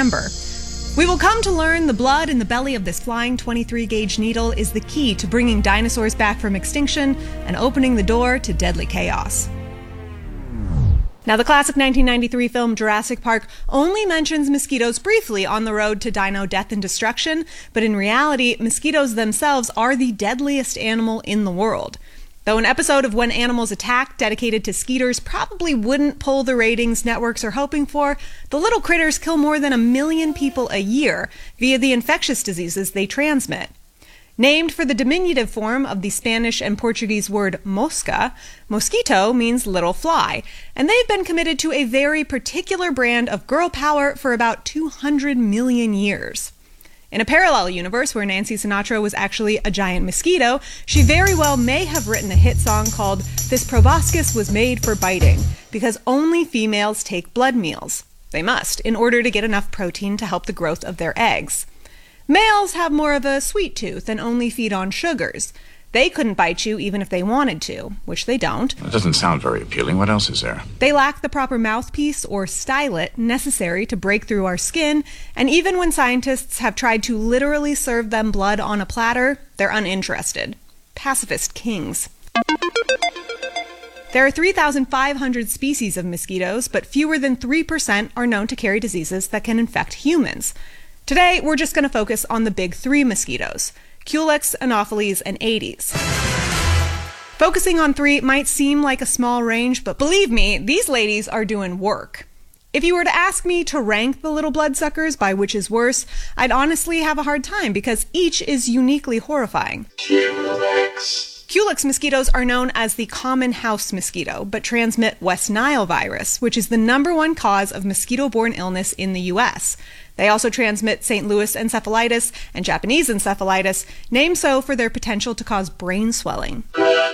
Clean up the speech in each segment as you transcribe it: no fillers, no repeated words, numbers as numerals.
We will come to learn the blood in the belly of this flying 23-gauge needle is the key to bringing dinosaurs back from extinction and opening the door to deadly chaos. Now, the classic 1993 film Jurassic Park only mentions mosquitoes briefly on the road to dino death and destruction, but in reality, mosquitoes themselves are the deadliest animal in the world. Though an episode of When Animals Attack dedicated to skeeters probably wouldn't pull the ratings networks are hoping for, the little critters kill more than 1 million people a year via the infectious diseases they transmit. Named for the diminutive form of the Spanish and Portuguese word mosca, mosquito means little fly, and they've been committed to a very particular brand of girl power for about 200 million years. In a parallel universe where Nancy Sinatra was actually a giant mosquito, she very well may have written a hit song called "This Proboscis Was Made for Biting," because only females take blood meals. They must, in order to get enough protein to help the growth of their eggs. Males have more of a sweet tooth and only feed on sugars. They couldn't bite you even if they wanted to, which they don't. That doesn't sound very appealing. What else is there? They lack the proper mouthpiece or stylet necessary to break through our skin, and even when scientists have tried to literally serve them blood on a platter, they're uninterested. Pacifist kings. There are 3,500 species of mosquitoes, but fewer than 3% are known to carry diseases that can infect humans. Today, we're just going to focus on the big three mosquitoes: Culex, Anopheles, and Aedes. Focusing on three might seem like a small range, but believe me, these ladies are doing work. If you were to ask me to rank the little bloodsuckers by which is worse, I'd honestly have a hard time because each is uniquely horrifying. Culex mosquitoes are known as the common house mosquito, but transmit West Nile virus, which is the #1 cause of mosquito-borne illness in the U.S. They also transmit St. Louis encephalitis and Japanese encephalitis, named so for their potential to cause brain swelling.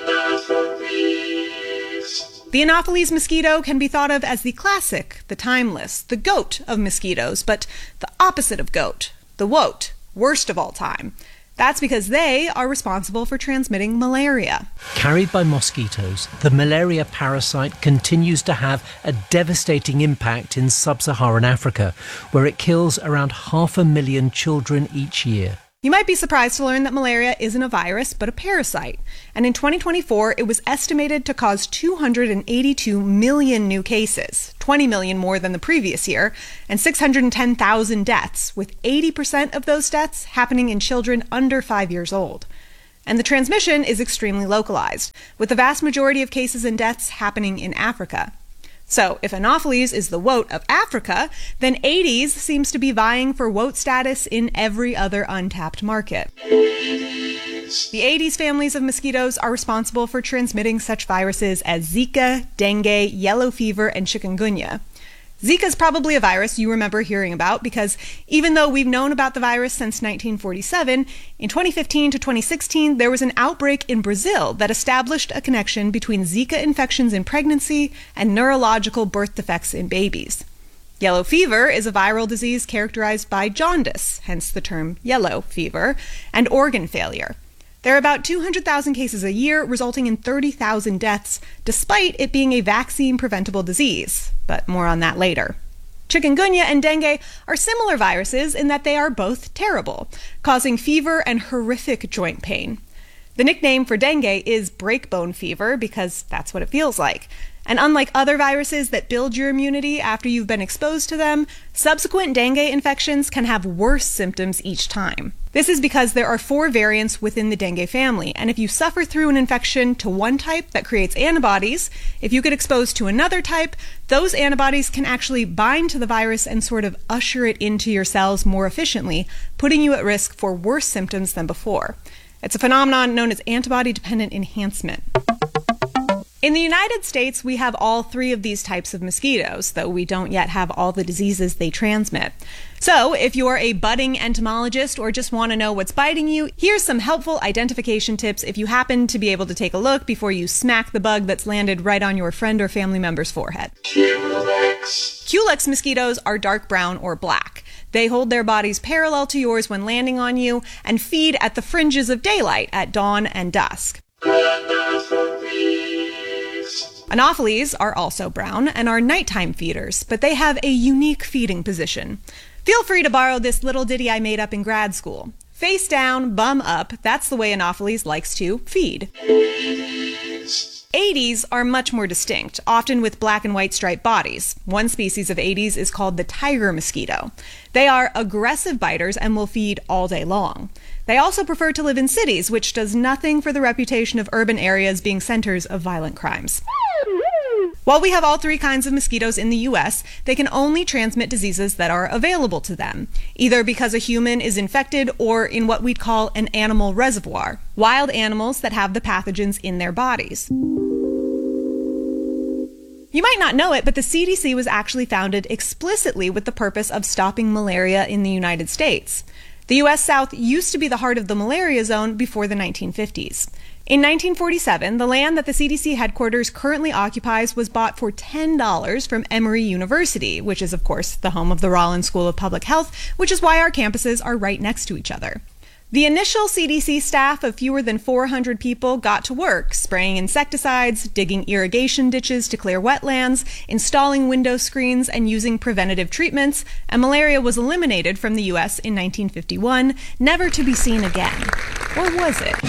The Anopheles mosquito can be thought of as the classic, the timeless, the goat of mosquitoes, but the opposite of goat, the woat, worst of all time. That's because they are responsible for transmitting malaria. Carried by mosquitoes, the malaria parasite continues to have a devastating impact in sub-Saharan Africa, where it kills around 500,000 children each year. You might be surprised to learn that malaria isn't a virus, but a parasite. And in 2024, it was estimated to cause 282 million new cases, 20 million more than the previous year, and 610,000 deaths, with 80% of those deaths happening in children under 5 years old. And the transmission is extremely localized, with the vast majority of cases and deaths happening in Africa. So, if Anopheles is the woat of Africa, then Aedes seems to be vying for woat status in every other untapped market. The Aedes families of mosquitoes are responsible for transmitting such viruses as Zika, dengue, yellow fever, and chikungunya. Zika is probably a virus you remember hearing about because even though we've known about the virus since 1947, in 2015 to 2016 there was an outbreak in Brazil that established a connection between Zika infections in pregnancy and neurological birth defects in babies. Yellow fever is a viral disease characterized by jaundice, hence the term yellow fever, and organ failure. There are about 200,000 cases a year, resulting in 30,000 deaths, despite it being a vaccine-preventable disease. But more on that later. Chikungunya and dengue are similar viruses in that they are both terrible, causing fever and horrific joint pain. The nickname for dengue is breakbone fever because that's what it feels like. And unlike other viruses that build your immunity after you've been exposed to them, subsequent dengue infections can have worse symptoms each time. This is because there are 4 variants within the dengue family, and if you suffer through an infection to one type that creates antibodies, if you get exposed to another type, those antibodies can actually bind to the virus and sort of usher it into your cells more efficiently, putting you at risk for worse symptoms than before. It's a phenomenon known as antibody-dependent enhancement. In the United States, we have all 3 of these types of mosquitoes, though we don't yet have all the diseases they transmit. So, if you're a budding entomologist or just want to know what's biting you, here's some helpful identification tips if you happen to be able to take a look before you smack the bug that's landed right on your friend or family member's forehead. Culex mosquitoes are dark brown or black. They hold their bodies parallel to yours when landing on you and feed at the fringes of daylight at dawn and dusk. Anopheles are also brown and are nighttime feeders, but they have a unique feeding position. Feel free to borrow this little ditty I made up in grad school. Face down, bum up, that's the way Anopheles likes to feed. Aedes are much more distinct, often with black and white striped bodies. One species of Aedes is called the tiger mosquito. They are aggressive biters and will feed all day long. They also prefer to live in cities, which does nothing for the reputation of urban areas being centers of violent crimes. While we have all three kinds of mosquitoes in the U.S., they can only transmit diseases that are available to them, either because a human is infected or in what we'd call an animal reservoir, wild animals that have the pathogens in their bodies. You might not know it, but the CDC was actually founded explicitly with the purpose of stopping malaria in the United States. The U.S. South used to be the heart of the malaria zone before the 1950s. In 1947, the land that the CDC headquarters currently occupies was bought for $10 from Emory University, which is, of course, the home of the Rollins School of Public Health, which is why our campuses are right next to each other. The initial CDC staff of fewer than 400 people got to work, spraying insecticides, digging irrigation ditches to clear wetlands, installing window screens, and using preventative treatments, and malaria was eliminated from the U.S. in 1951, never to be seen again. Or was it?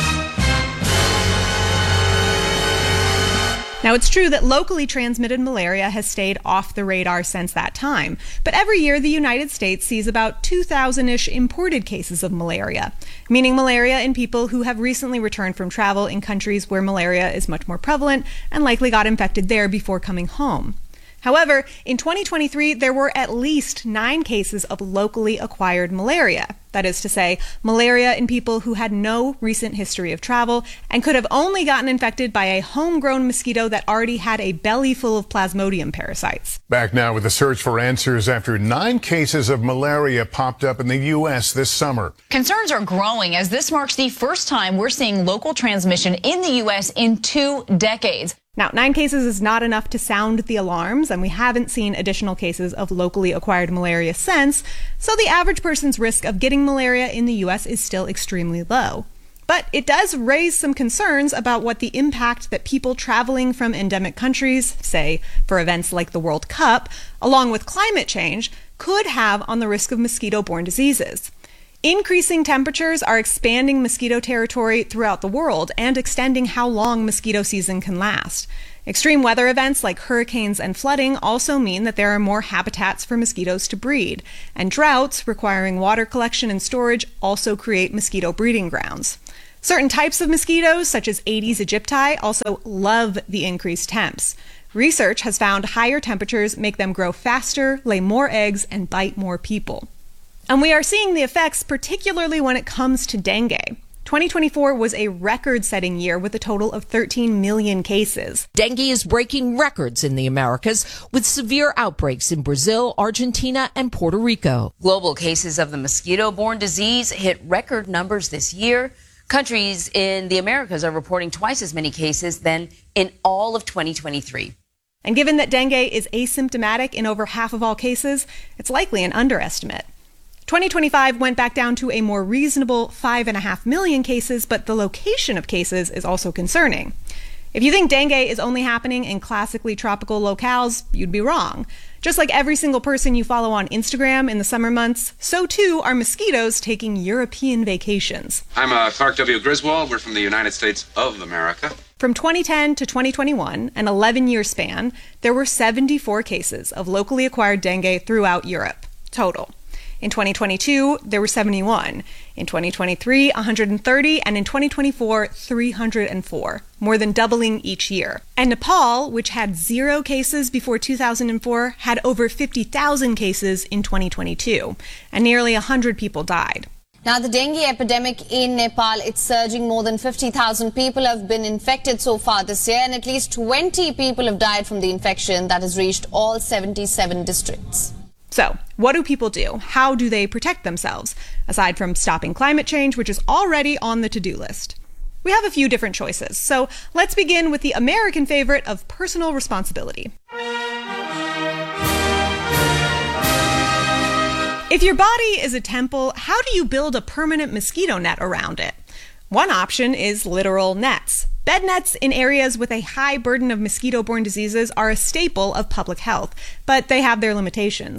Now, it's true that locally transmitted malaria has stayed off the radar since that time, but every year the United States sees about 2,000-ish imported cases of malaria, meaning malaria in people who have recently returned from travel in countries where malaria is much more prevalent and likely got infected there before coming home. However, in 2023, there were at least 9 cases of locally acquired malaria. That is to say, malaria in people who had no recent history of travel and could have only gotten infected by a homegrown mosquito that already had a belly full of Plasmodium parasites. Back now with the search for answers after 9 cases of malaria popped up in the U.S. this summer. Concerns are growing as this marks the first time we're seeing local transmission in the U.S. in 2 decades. Now, 9 cases is not enough to sound the alarms, and we haven't seen additional cases of locally acquired malaria since, so the average person's risk of getting malaria in the U.S. is still extremely low. But it does raise some concerns about what the impact that people traveling from endemic countries, say for events like the World Cup, along with climate change, could have on the risk of mosquito-borne diseases. Increasing temperatures are expanding mosquito territory throughout the world and extending how long mosquito season can last. Extreme weather events like hurricanes and flooding also mean that there are more habitats for mosquitoes to breed, and droughts requiring water collection and storage also create mosquito breeding grounds. Certain types of mosquitoes, such as Aedes aegypti, also love the increased temps. Research has found higher temperatures make them grow faster, lay more eggs, and bite more people. And we are seeing the effects, particularly when it comes to dengue. 2024 was a record-setting year with a total of 13 million cases. Dengue is breaking records in the Americas with severe outbreaks in Brazil, Argentina, and Puerto Rico. Global cases of the mosquito-borne disease hit record numbers this year. Countries in the Americas are reporting twice as many cases than in all of 2023. And given that dengue is asymptomatic in over half of all cases, it's likely an underestimate. 2025 went back down to a more reasonable 5.5 million cases, but the location of cases is also concerning. If you think dengue is only happening in classically tropical locales, you'd be wrong. Just like every single person you follow on Instagram in the summer months, so too are mosquitoes taking European vacations. I'm Clark W. Griswold. We're from the United States of America. From 2010 to 2021, an 11-year span, there were 74 cases of locally acquired dengue throughout Europe, total. In 2022, there were 71. In 2023, 130, and in 2024, 304, more than doubling each year. And Nepal, which had 0 cases before 2004, had over 50,000 cases in 2022, and nearly 100 people died. Now, the dengue epidemic in Nepal, it's surging. More than 50,000 people have been infected so far this year, and at least 20 people have died from the infection that has reached all 77 districts. So, what do people do? How do they protect themselves, aside from stopping climate change, which is already on the to-do list? We have a few different choices, so let's begin with the American favorite of personal responsibility. If your body is a temple, how do you build a permanent mosquito net around it? One option is literal nets. Bed nets in areas with a high burden of mosquito-borne diseases are a staple of public health, but they have their limitations.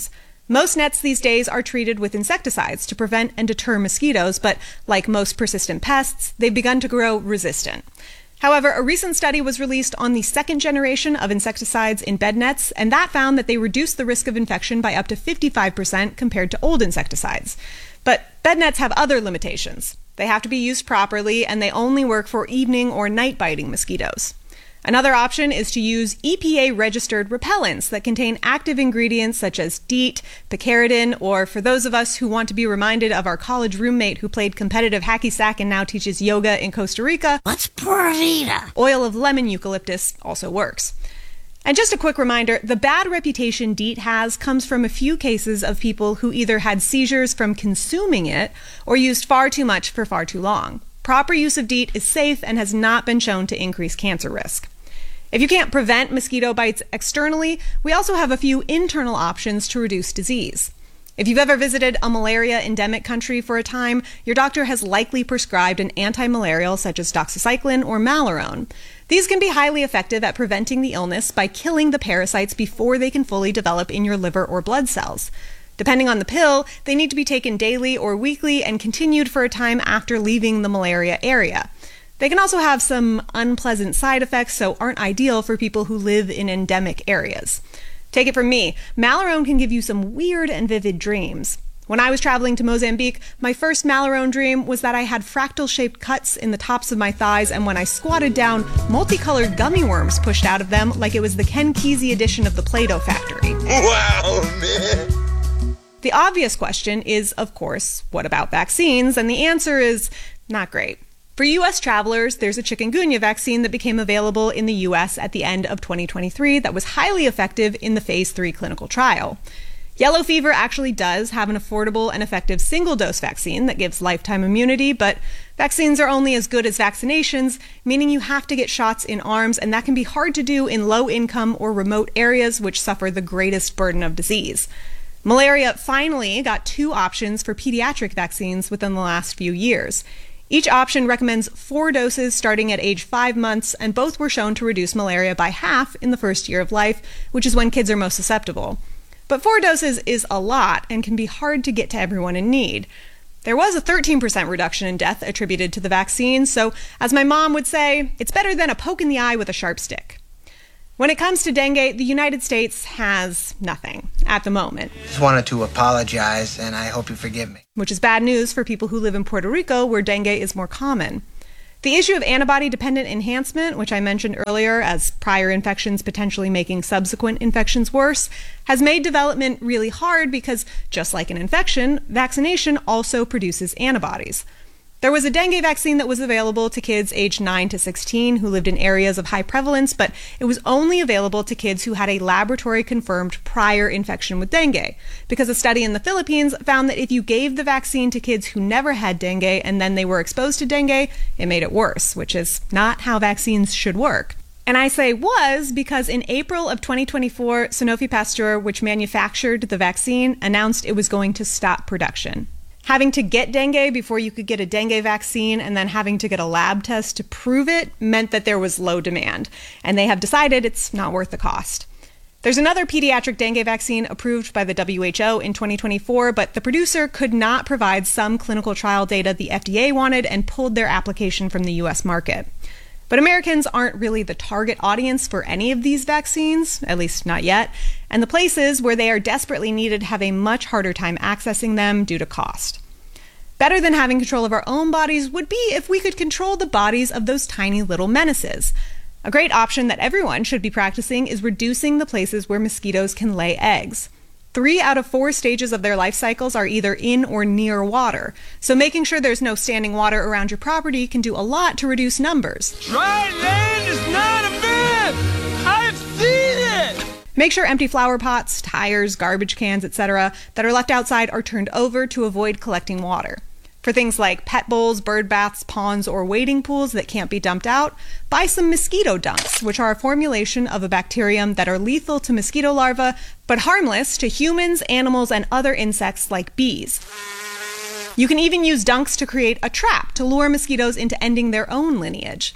Most nets these days are treated with insecticides to prevent and deter mosquitoes, but like most persistent pests, they've begun to grow resistant. However, a recent study was released on the second generation of insecticides in bed nets, and that found that they reduced the risk of infection by up to 55% compared to old insecticides. But bed nets have other limitations. They have to be used properly, and they only work for evening or night-biting mosquitoes. Another option is to use EPA-registered repellents that contain active ingredients such as DEET, picaridin, or for those of us who want to be reminded of our college roommate who played competitive hacky sack and now teaches yoga in Costa Rica, what's Pura Vida? Oil of lemon eucalyptus also works. And just a quick reminder, the bad reputation DEET has comes from a few cases of people who either had seizures from consuming it or used far too much for far too long. Proper use of DEET is safe and has not been shown to increase cancer risk. If you can't prevent mosquito bites externally, we also have a few internal options to reduce disease. If you've ever visited a malaria endemic country for a time, your doctor has likely prescribed an anti-malarial such as doxycycline or Malarone. These can be highly effective at preventing the illness by killing the parasites before they can fully develop in your liver or blood cells. Depending on the pill, they need to be taken daily or weekly and continued for a time after leaving the malaria area. They can also have some unpleasant side effects, so aren't ideal for people who live in endemic areas. Take it from me, Malarone can give you some weird and vivid dreams. When I was traveling to Mozambique, my first Malarone dream was that I had fractal-shaped cuts in the tops of my thighs, and when I squatted down, multicolored gummy worms pushed out of them like it was the Ken Kesey edition of the Play-Doh factory. Wow, man! The obvious question is, of course, what about vaccines? And the answer is not great. For U.S. travelers, there's a chikungunya vaccine that became available in the U.S. at the end of 2023 that was highly effective in the Phase 3 clinical trial. Yellow fever actually does have an affordable and effective single-dose vaccine that gives lifetime immunity, but vaccines are only as good as vaccinations, meaning you have to get shots in arms, and that can be hard to do in low-income or remote areas which suffer the greatest burden of disease. Malaria finally got 2 options for pediatric vaccines within the last few years. Each option recommends 4 doses starting at age 5 months, and both were shown to reduce malaria by half in the first year of life, which is when kids are most susceptible. But 4 doses is a lot and can be hard to get to everyone in need. There was a 13% reduction in death attributed to the vaccine, so as my mom would say, it's better than a poke in the eye with a sharp stick. When it comes to dengue, the United States has nothing at the moment. Just wanted to apologize, and I hope you forgive me. Which is bad news for people who live in Puerto Rico, where dengue is more common. The issue of antibody-dependent enhancement, which I mentioned earlier as prior infections potentially making subsequent infections worse, has made development really hard because, just like an infection, vaccination also produces antibodies. There was a dengue vaccine that was available to kids aged 9 to 16 who lived in areas of high prevalence, but it was only available to kids who had a laboratory-confirmed prior infection with dengue, because a study in the Philippines found that if you gave the vaccine to kids who never had dengue and then they were exposed to dengue, it made it worse, which is not how vaccines should work. And I say was because in April of 2024, Sanofi Pasteur, which manufactured the vaccine, announced it was going to stop production. Having to get dengue before you could get a dengue vaccine and then having to get a lab test to prove it meant that there was low demand, and they have decided it's not worth the cost. There's another pediatric dengue vaccine approved by the WHO in 2024, but the producer could not provide some clinical trial data the FDA wanted and pulled their application from the US market. But Americans aren't really the target audience for any of these vaccines, at least not yet, and the places where they are desperately needed have a much harder time accessing them due to cost. Better than having control of our own bodies would be if we could control the bodies of those tiny little menaces. A great option that everyone should be practicing is reducing the places where mosquitoes can lay eggs. 3 out of 4 stages of their life cycles are either in or near water, so making sure there's no standing water around your property can do a lot to reduce numbers. Dry land is not a myth! I've seen it! Make sure empty flower pots, tires, garbage cans, etc. that are left outside are turned over to avoid collecting water. For things like pet bowls, bird baths, ponds, or wading pools that can't be dumped out, buy some mosquito dunks, which are a formulation of a bacterium that are lethal to mosquito larvae, but harmless to humans, animals, and other insects like bees. You can even use dunks to create a trap to lure mosquitoes into ending their own lineage.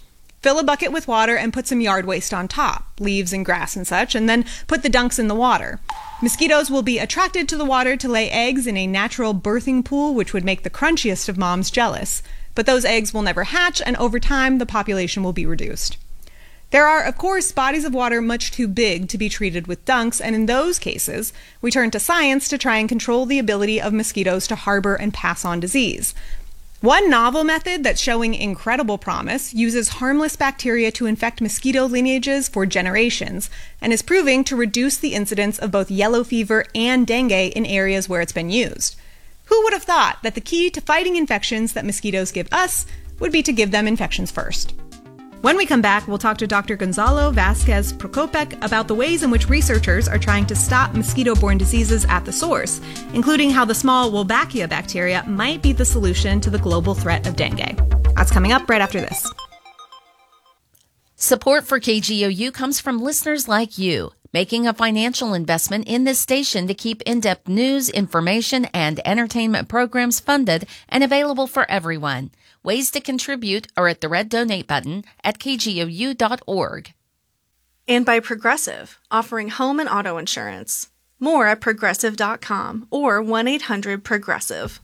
Fill a bucket with water and put some yard waste on top, leaves and grass and such, and then put the dunks in the water. Mosquitoes will be attracted to the water to lay eggs in a natural birthing pool, which would make the crunchiest of moms jealous. But those eggs will never hatch, and over time, the population will be reduced. There are, of course, bodies of water much too big to be treated with dunks, and in those cases, we turn to science to try and control the ability of mosquitoes to harbor and pass on disease. One novel method that's showing incredible promise uses harmless bacteria to infect mosquito lineages for generations and is proving to reduce the incidence of both yellow fever and dengue in areas where it's been used. Who would have thought that the key to fighting infections that mosquitoes give us would be to give them infections first? When we come back, we'll talk to Dr. Gonzalo Vasquez Procopec about the ways in which researchers are trying to stop mosquito-borne diseases at the source, including how the small Wolbachia bacteria might be the solution to the global threat of dengue. That's coming up right after this. Support for KGOU comes from listeners like you, making a financial investment in this station to keep in-depth news, information, and entertainment programs funded and available for everyone. Ways to contribute are at the red donate button at kgou.org. And by Progressive, offering home and auto insurance. More at progressive.com or 1-800-PROGRESSIVE.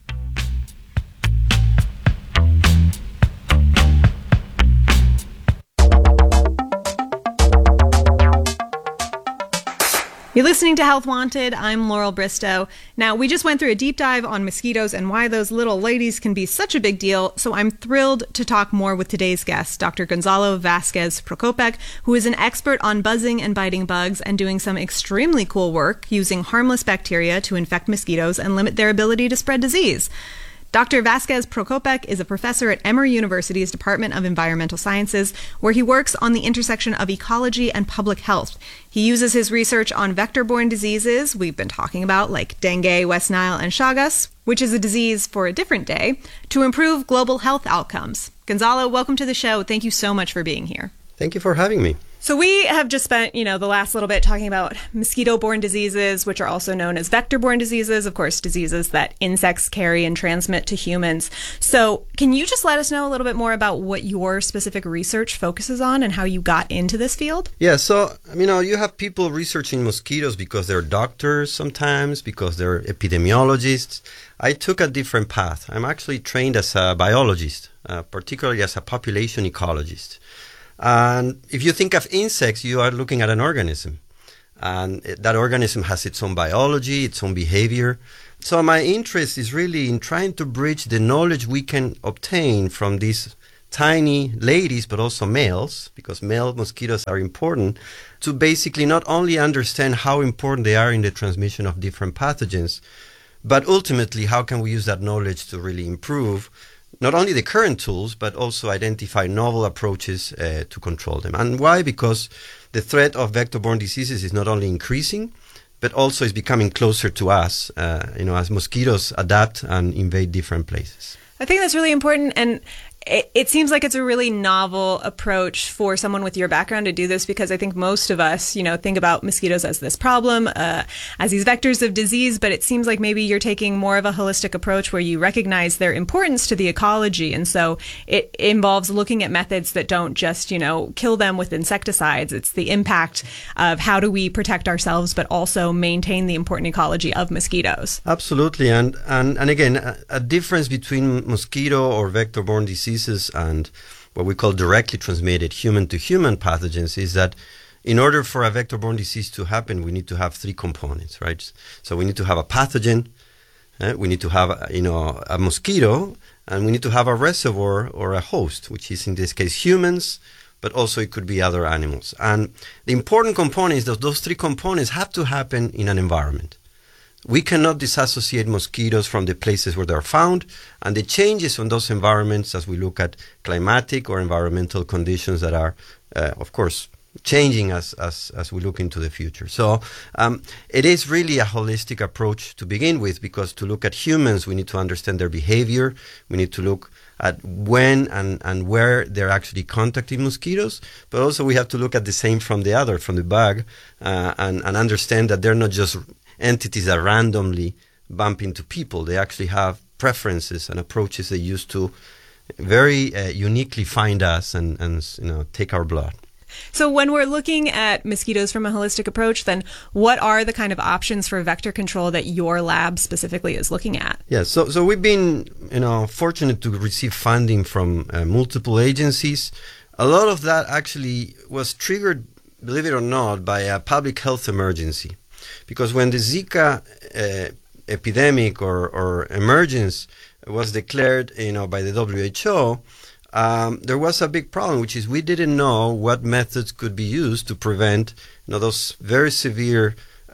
You're listening to Health Wanted. I'm Laurel Bristow. Now, we just went through a deep dive on mosquitoes and why those little ladies can be such a big deal, so I'm thrilled to talk more with today's guest, Dr. Gonzalo Vasquez Procopec, who is an expert on buzzing and biting bugs and doing some extremely cool work using harmless bacteria to infect mosquitoes and limit their ability to spread disease. Dr. Vasquez Procopec is a professor at Emory University's Department of Environmental Sciences, where he works on the intersection of ecology and public health. He uses his research on vector-borne diseases we've been talking about, like dengue, West Nile, and Chagas, which is a disease for a different day, to improve global health outcomes. Gonzalo, welcome to the show. Thank you so much for being here. Thank you for having me. So we have just spent, the last little bit talking about mosquito-borne diseases, which are also known as vector-borne diseases, of course, diseases that insects carry and transmit to humans. So can you just let us know a little bit more about what your specific research focuses on and how you got into this field? Yeah, so, you have people researching mosquitoes because they're doctors sometimes, because they're epidemiologists. I took a different path. I'm actually trained as a biologist, particularly as a population ecologist. And if you think of insects, you are looking at an organism. And that organism has its own biology, its own behavior. So my interest is really in trying to bridge the knowledge we can obtain from these tiny ladies, but also males, because male mosquitoes are important, to basically not only understand how important they are in the transmission of different pathogens, but ultimately how can we use that knowledge to really improve not only the current tools, but also identify novel approaches to control them. And why? Because the threat of vector-borne diseases is not only increasing, but also is becoming closer to us, as mosquitoes adapt and invade different places. I think that's really important, and it seems like it's a really novel approach for someone with your background to do this, because I think most of us, think about mosquitoes as this problem, as these vectors of disease, but it seems like maybe you're taking more of a holistic approach where you recognize their importance to the ecology. And so it involves looking at methods that don't just, kill them with insecticides. It's the impact of how do we protect ourselves, but also maintain the important ecology of mosquitoes. Absolutely. And again, a difference between mosquito or vector-borne diseases and what we call directly transmitted human-to-human pathogens is that in order for a vector-borne disease to happen, we need to have three components, right? So we need to have a pathogen, we need to have a mosquito, and we need to have a reservoir or a host, which is in this case humans, but also it could be other animals. And the important component is that those three components have to happen in an environment. We cannot disassociate mosquitoes from the places where they're found, and the changes on those environments as we look at climatic or environmental conditions that are, of course, changing as we look into the future. So it is really a holistic approach to begin with, because to look at humans, we need to understand their behavior. We need to look at when and where they're actually contacting mosquitoes, but also we have to look at the same from the bug, and understand that they're not just entities that randomly bump into people. They actually have preferences and approaches they use to very uniquely find us and take our blood. So when we're looking at mosquitoes from a holistic approach, then what are the kind of options for vector control that your lab specifically is looking at? Yeah, so we've been fortunate to receive funding from multiple agencies. A lot of that actually was triggered, believe it or not, by a public health emergency. Because when the Zika epidemic or emergence was declared by the WHO, there was a big problem, which is we didn't know what methods could be used to prevent those very severe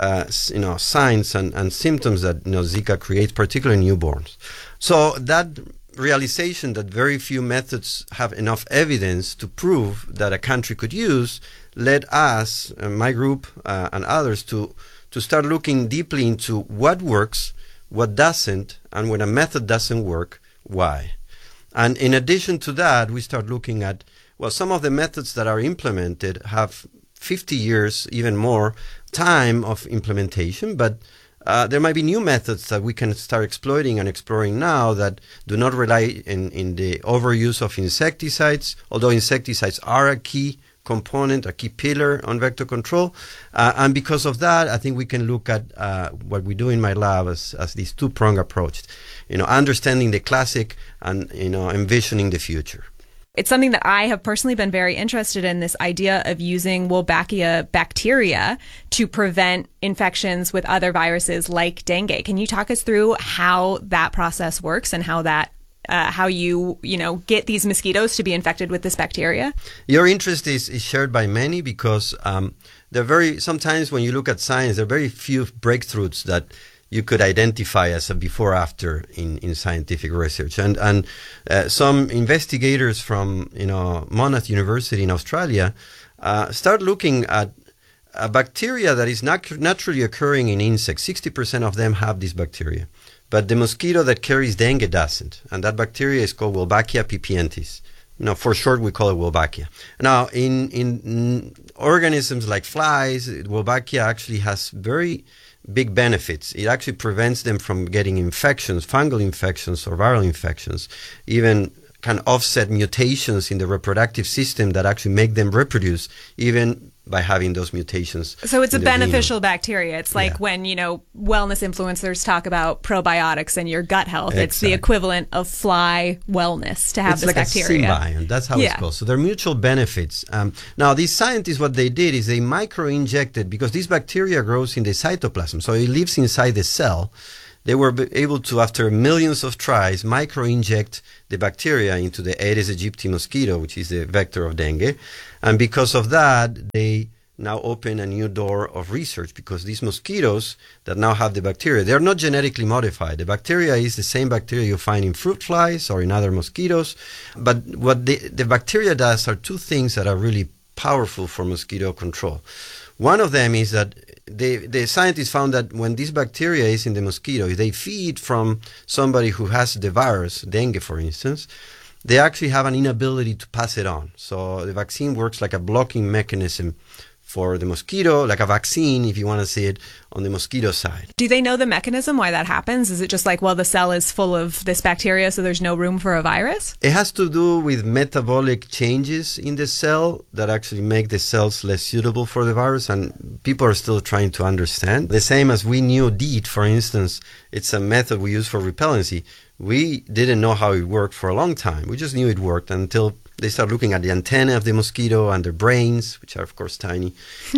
signs and symptoms that Zika creates, particularly in newborns. So that realization that very few methods have enough evidence to prove that a country could use led us, my group and others, to start looking deeply into what works, what doesn't, and when a method doesn't work, why. And in addition to that, we start looking at, some of the methods that are implemented have 50 years, even more, time of implementation, but there might be new methods that we can start exploiting and exploring now that do not rely in the overuse of insecticides, although insecticides are a key component, a key pillar on vector control. And because of that, I think we can look at what we do in my lab as this two-pronged approach, understanding the classic and, envisioning the future. It's something that I have personally been very interested in, this idea of using Wolbachia bacteria to prevent infections with other viruses like dengue. Can you talk us through how that process works and how that how you get these mosquitoes to be infected with this bacteria? Your interest is shared by many because sometimes when you look at science, there are very few breakthroughs that you could identify as a before-after in scientific research. And some investigators from Monash University in Australia start looking at a bacteria that is naturally occurring in insects. 60% of them have this bacteria. But the mosquito that carries dengue doesn't. And that bacteria is called Wolbachia pipientis. For short, we call it Wolbachia. Now, in organisms like flies, Wolbachia actually has very big benefits. It actually prevents them from getting infections, fungal infections or viral infections, even can offset mutations in the reproductive system that actually make them reproduce, even by having those mutations. So it's a beneficial bacteria. It's like when, wellness influencers talk about probiotics and your gut health. Exactly. It's the equivalent of fly wellness to have this bacteria. It's like a symbiont. That's how it's called. So they're mutual benefits. Now, these scientists, what they did is they micro-injected, because this bacteria grows in the cytoplasm, so it lives inside the cell. They were able to, after millions of tries, micro-inject the bacteria into the Aedes aegypti mosquito, which is the vector of dengue. And because of that, they now open a new door of research, because these mosquitoes that now have the bacteria, they're not genetically modified. The bacteria is the same bacteria you find in fruit flies or in other mosquitoes. But what the bacteria does are two things that are really powerful for mosquito control. One of them is that the scientists found that when this bacteria is in the mosquito, if they feed from somebody who has the virus, dengue for instance, they actually have an inability to pass it on. So the vaccine works like a blocking mechanism for the mosquito, like a vaccine, if you want to see it, on the mosquito side. Do they know the mechanism why that happens? Is it just like, the cell is full of this bacteria, so there's no room for a virus? It has to do with metabolic changes in the cell that actually make the cells less suitable for the virus, and people are still trying to understand. The same as we knew DEET, for instance, it's a method we use for repellency. We didn't know how it worked for a long time. We just knew it worked until they start looking at the antennae of the mosquito and their brains, which are, of course, tiny.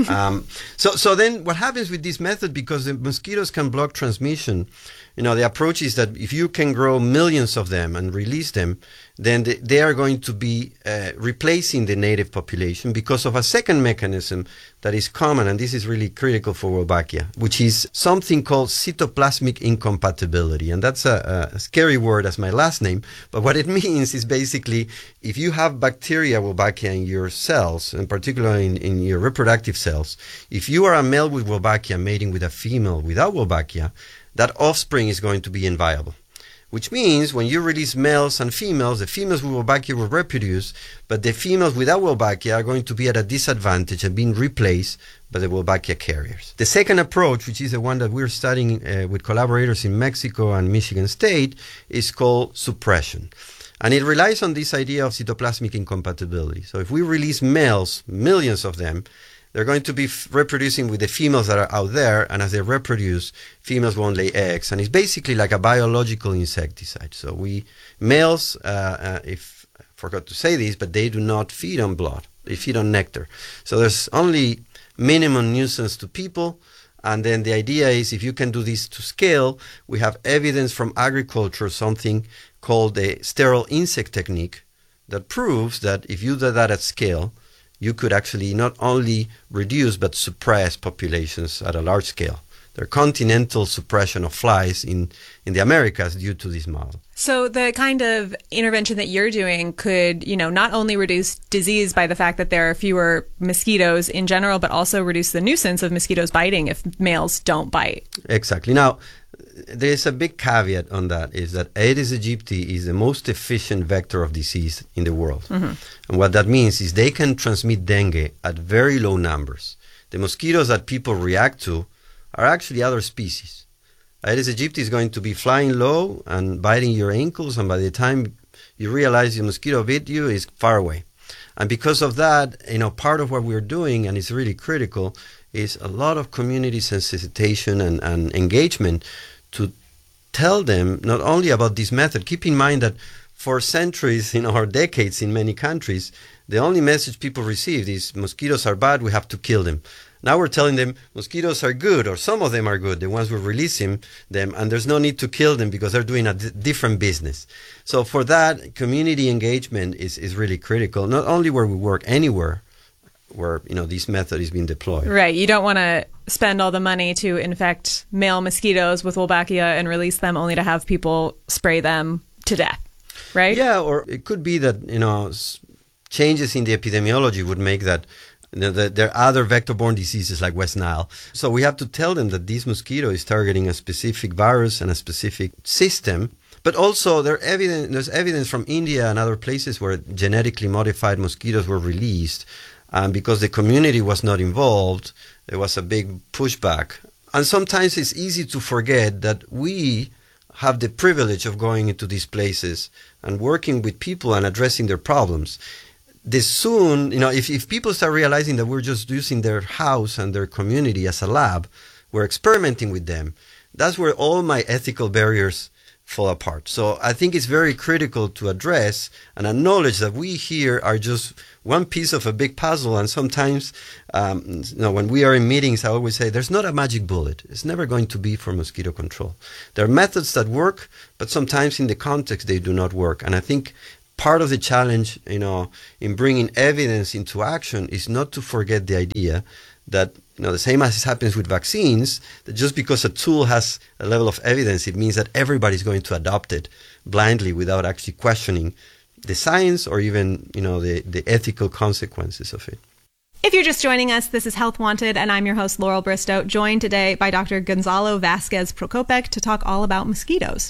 So then what happens with this method, because the mosquitoes can block transmission, the approach is that if you can grow millions of them and release them, then they are going to be replacing the native population because of a second mechanism that is common, and this is really critical for Wolbachia, which is something called cytoplasmic incompatibility. And that's a scary word as my last name, but what it means is basically if you have bacteria Wolbachia in your cells, and particularly in your reproductive cells, if you are a male with Wolbachia mating with a female without Wolbachia, that offspring is going to be inviable. Which means when you release males and females, the females with Wolbachia will reproduce, but the females without Wolbachia are going to be at a disadvantage and being replaced by the Wolbachia carriers. The second approach, which is the one that we're studying with collaborators in Mexico and Michigan State, is called suppression. And it relies on this idea of cytoplasmic incompatibility. So if we release males, millions of them, they're going to be reproducing with the females that are out there, and as they reproduce, females won't lay eggs. And it's basically like a biological insecticide. So males, if I forgot to say this, but they do not feed on blood. They feed on nectar. So there's only minimum nuisance to people. And then the idea is if you can do this to scale, we have evidence from agriculture, something called the sterile insect technique, that proves that if you do that at scale, you could actually not only reduce but suppress populations at a large scale. There are continental suppression of flies in the Americas due to this model. So the kind of intervention that you're doing could, not only reduce disease by the fact that there are fewer mosquitoes in general, but also reduce the nuisance of mosquitoes biting if males don't bite. Exactly. Now, there is a big caveat on that, is that Aedes aegypti is the most efficient vector of disease in the world. Mm-hmm. And what that means is they can transmit dengue at very low numbers. The mosquitoes that people react to are actually other species. Aedes aegypti is going to be flying low and biting your ankles, and by the time you realize the mosquito bit you, is far away. And because of that, part of what we're doing, and it's really critical, is a lot of community sensitization and engagement to tell them not only about this method. Keep in mind that for centuries, or decades in many countries, the only message people received is mosquitoes are bad, we have to kill them. Now we're telling them mosquitoes are good, or some of them are good, the ones we're releasing them, and there's no need to kill them because they're doing a different business. So for that, community engagement is really critical, not only where we work, anywhere where this method is being deployed. Right. You don't want to spend all the money to infect male mosquitoes with Wolbachia and release them only to have people spray them to death, right? Yeah, or it could be that, changes in the epidemiology would make that there are other vector-borne diseases like West Nile. So we have to tell them that this mosquito is targeting a specific virus and a specific system. But also there's evidence from India and other places where genetically modified mosquitoes were released. And because the community was not involved, there was a big pushback. And sometimes it's easy to forget that we have the privilege of going into these places and working with people and addressing their problems. If people start realizing that we're just using their house and their community as a lab, we're experimenting with them, that's where all my ethical barriers fall apart. So I think it's very critical to address and acknowledge that we here are just one piece of a big puzzle. And sometimes, when we are in meetings, I always say there's not a magic bullet. It's never going to be for mosquito control. There are methods that work, but sometimes in the context they do not work. And I think part of the challenge, in bringing evidence into action is not to forget the idea that, the same as happens with vaccines, that just because a tool has a level of evidence, it means that everybody's going to adopt it blindly without actually questioning the science or even, the ethical consequences of it. If you're just joining us, this is Health Wanted, and I'm your host, Laurel Bristow, joined today by Dr. Gonzalo Vasquez Procopec to talk all about mosquitoes.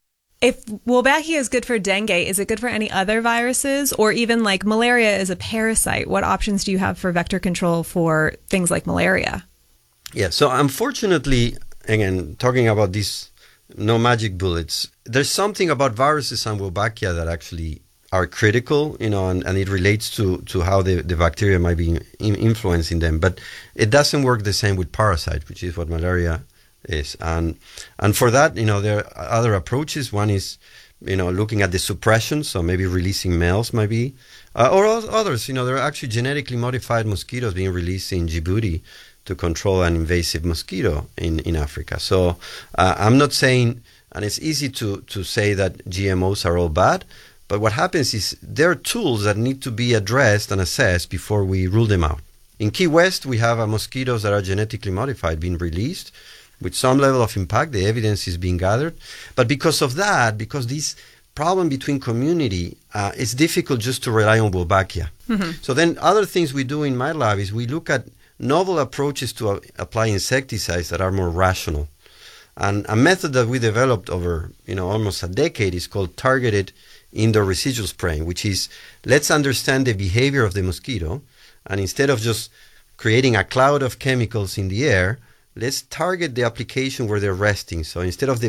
If Wolbachia is good for dengue, is it good for any other viruses? Or even like malaria is a parasite, what options do you have for vector control for things like malaria? Yeah, so unfortunately, again, talking about these no magic bullets, there's something about viruses and Wolbachia that actually are critical, and it relates to how the bacteria might be influencing them. But it doesn't work the same with parasites, which is what malaria is. And for that, there are other approaches. One is, looking at the suppression, so maybe releasing males might be, or others. There are actually genetically modified mosquitoes being released in Djibouti to control an invasive mosquito in Africa. So I'm not saying, and it's easy to say that GMOs are all bad, but what happens is there are tools that need to be addressed and assessed before we rule them out. In Key West, we have mosquitoes that are genetically modified being released with some level of impact. The evidence is being gathered. But because of that, because this problem between community, it's difficult just to rely on Wolbachia. Mm-hmm. So then other things we do in my lab is we look at novel approaches to apply insecticides that are more rational. And a method that we developed over almost a decade is called targeted indoor residual spraying, which is let's understand the behavior of the mosquito, and instead of just creating a cloud of chemicals in the air, let's target the application where they're resting. So instead of the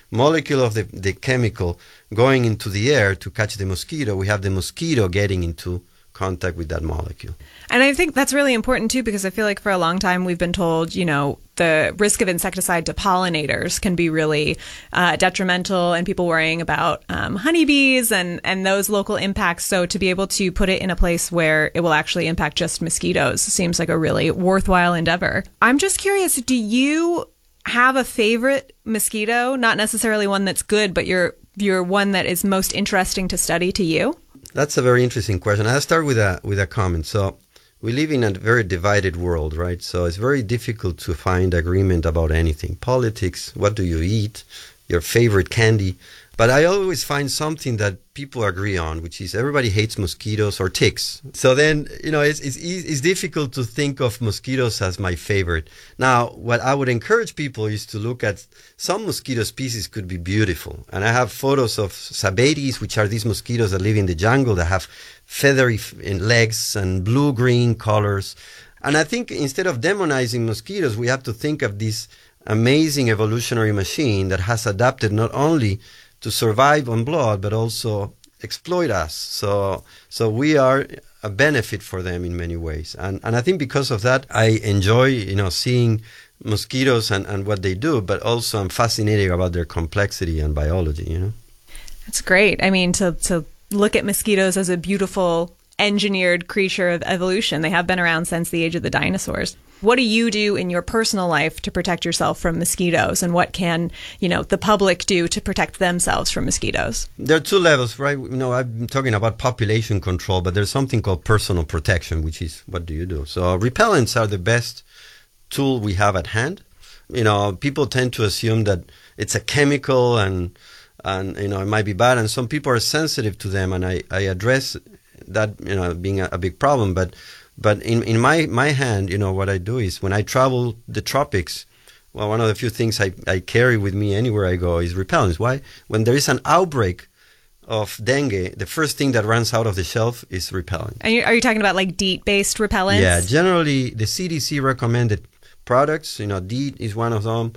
molecule of the chemical going into the air to catch the mosquito, we have the mosquito getting into contact with that molecule. And I think that's really important too, because I feel like for a long time we've been told, the risk of insecticide to pollinators can be really detrimental, and people worrying about honeybees and those local impacts. So to be able to put it in a place where it will actually impact just mosquitoes seems like a really worthwhile endeavor. I'm just curious, do you have a favorite mosquito? Not necessarily one that's good, but your one that is most interesting to study to you? That's a very interesting question. I'll start with a comment. So we live in a very divided world, right? So it's very difficult to find agreement about anything. Politics, what do you eat, your favorite candy. But I always find something that people agree on, which is everybody hates mosquitoes or ticks. So then, it's difficult to think of mosquitoes as my favorite. Now, what I would encourage people is to look at some mosquito species could be beautiful. And I have photos of Sabates, which are these mosquitoes that live in the jungle that have feathery legs and blue-green colors. And I think instead of demonizing mosquitoes, we have to think of this amazing evolutionary machine that has adapted not only to survive on blood, but also exploit us. So we are a benefit for them in many ways. And I think because of that, I enjoy, seeing mosquitoes and what they do, but also I'm fascinated about their complexity and biology, That's great. I mean, to look at mosquitoes as a beautiful engineered creature of evolution. They have been around since the age of the dinosaurs. What do you do in your personal life to protect yourself from mosquitoes, and what can, the public do to protect themselves from mosquitoes? There are two levels, right? I'm talking about population control, but there's something called personal protection, which is what do you do? So repellents are the best tool we have at hand. People tend to assume that it's a chemical and it might be bad, and some people are sensitive to them, and I address that, being a big problem, but in my hand, what I do is when I travel the tropics, well, one of the few things I carry with me anywhere I go is repellents. Why? When there is an outbreak of dengue, the first thing that runs out of the shelf is repellent. And are you talking about like DEET-based repellents? Yeah, generally the CDC recommended products, DEET is one of them.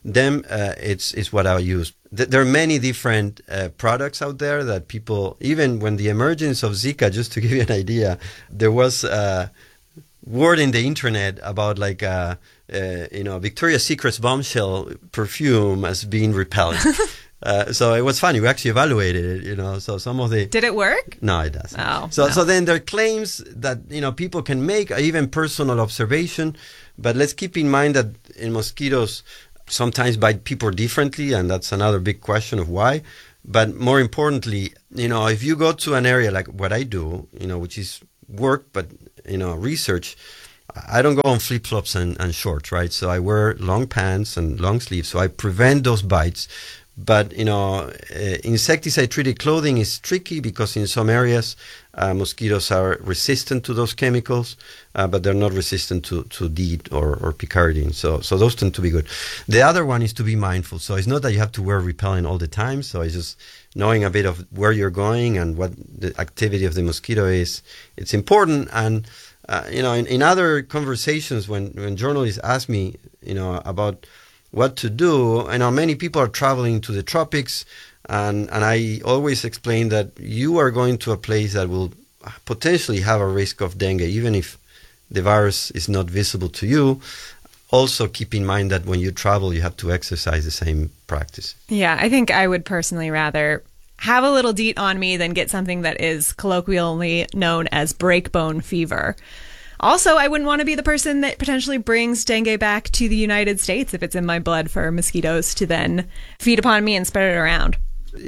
It's what I use. There are many different products out there that people, even when the emergence of Zika, just to give you an idea, there was a word in the internet about Victoria's Secret's bombshell perfume as being repellent. So it was funny. We actually evaluated it, so some of the... Did it work? No, it doesn't. Oh, so then there are claims that, people can make, even personal observation. But let's keep in mind that in mosquitoes, sometimes bite people differently, and that's another big question of why. But more importantly, if you go to an area like what I do, which is work, but, research, I don't go on flip-flops and shorts, right? So I wear long pants and long sleeves, so I prevent those bites. But, insecticide-treated clothing is tricky because in some areas, mosquitoes are resistant to those chemicals, but they're not resistant to DEET or picardine. So those tend to be good. The other one is to be mindful. So it's not that you have to wear repellent all the time. So it's just knowing a bit of where you're going and what the activity of the mosquito is. It's important. And, in other conversations, when journalists ask me, about what to do, many people are traveling to the tropics, and I always explain that you are going to a place that will potentially have a risk of dengue, even if the virus is not visible to you. Also keep in mind that when you travel, you have to exercise the same practice. Yeah, I think I would personally rather have a little DEET on me than get something that is colloquially known as breakbone fever. Also, I wouldn't want to be the person that potentially brings dengue back to the United States if it's in my blood for mosquitoes to then feed upon me and spread it around.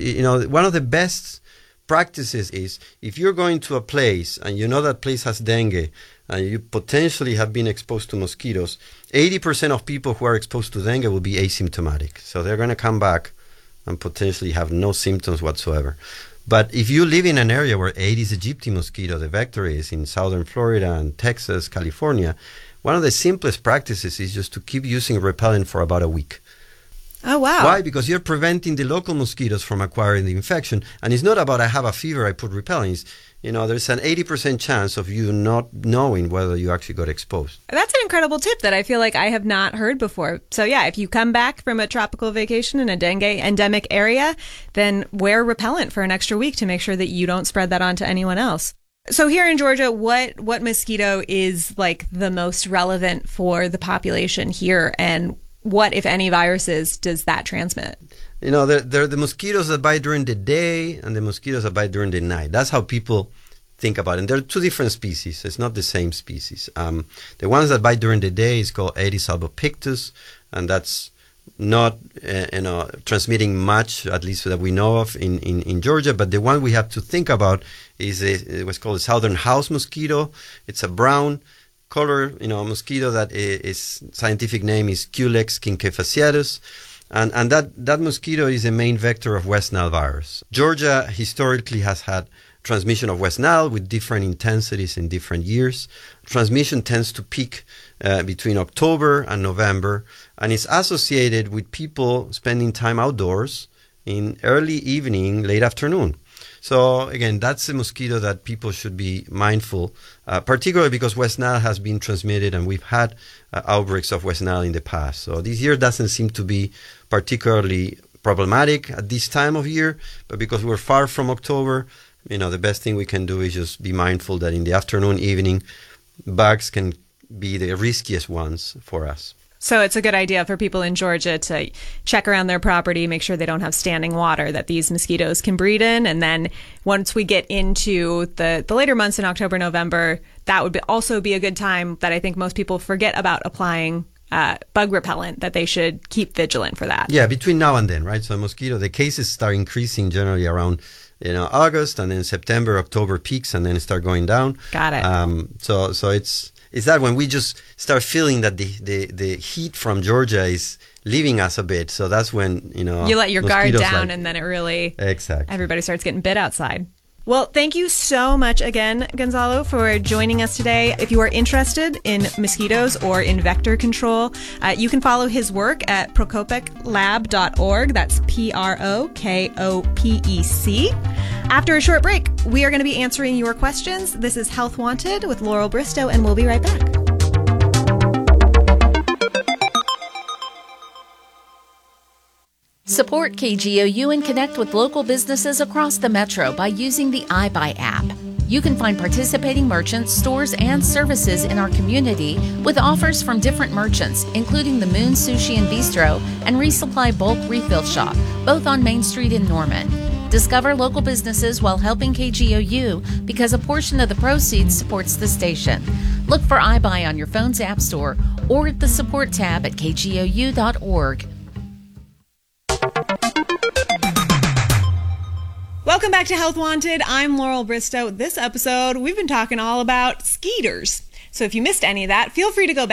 One of the best practices is if you're going to a place and that place has dengue and you potentially have been exposed to mosquitoes, 80% of people who are exposed to dengue will be asymptomatic. So they're going to come back and potentially have no symptoms whatsoever. But if you live in an area where Aedes aegypti mosquito, the vector is in southern Florida and Texas, California, one of the simplest practices is just to keep using repellent for about a week. Oh, wow. Why? Because you're preventing the local mosquitoes from acquiring the infection. And it's not about I have a fever, I put repellents. There's an 80% chance of you not knowing whether you actually got exposed. That's an incredible tip that I feel like I have not heard before. So yeah, if you come back from a tropical vacation in a dengue endemic area, then wear repellent for an extra week to make sure that you don't spread that on to anyone else. So here in Georgia, what mosquito is like the most relevant for the population here, and what, if any, viruses does that transmit? There are the mosquitoes that bite during the day and the mosquitoes that bite during the night. That's how people think about it. And there are two different species. It's not the same species. The ones that bite during the day is called Aedes albopictus, and that's not transmitting much, at least that we know of in Georgia. But the one we have to think about is what's called a southern house mosquito. It's a brown color, mosquito that its scientific name is Culex kinquefasciatus. And that mosquito is the main vector of West Nile virus. Georgia historically has had transmission of West Nile with different intensities in different years. Transmission tends to peak between October and November, and it's associated with people spending time outdoors in early evening, late afternoon. So again, that's a mosquito that people should be mindful, particularly because West Nile has been transmitted and we've had outbreaks of West Nile in the past. So this year doesn't seem to be particularly problematic at this time of year, but because we're far from October, the best thing we can do is just be mindful that in the afternoon, evening, bugs can be the riskiest ones for us. So it's a good idea for people in Georgia to check around their property, make sure they don't have standing water that these mosquitoes can breed in. And then once we get into the later months in October, November, that would also be a good time that I think most people forget about applying bug repellent, that they should keep vigilant for that. Yeah, between now and then, right? So the cases start increasing generally around August, and then September, October peaks, and then start going down. Got it. So it's that when we just start feeling that the heat from Georgia is leaving us a bit. So that's when, you let your guard down, and then it really, exactly, everybody starts getting bit outside. Well, thank you so much again, Gonzalo, for joining us today. If you are interested in mosquitoes or in vector control, you can follow his work at prokopeclab.org. That's PROKOPEC. After a short break, we are going to be answering your questions. This is Health Wanted with Laurel Bristow, and we'll be right back. Support KGOU and connect with local businesses across the metro by using the iBuy app. You can find participating merchants, stores, and services in our community with offers from different merchants, including the Moon Sushi and Bistro and Resupply Bulk Refill Shop, both on Main Street in Norman. Discover local businesses while helping KGOU because a portion of the proceeds supports the station. Look for iBuy on your phone's app store or at the support tab at kgou.org. Welcome back to Health Wanted. I'm Laurel Bristow. This episode, we've been talking all about skeeters. So if you missed any of that, feel free to go back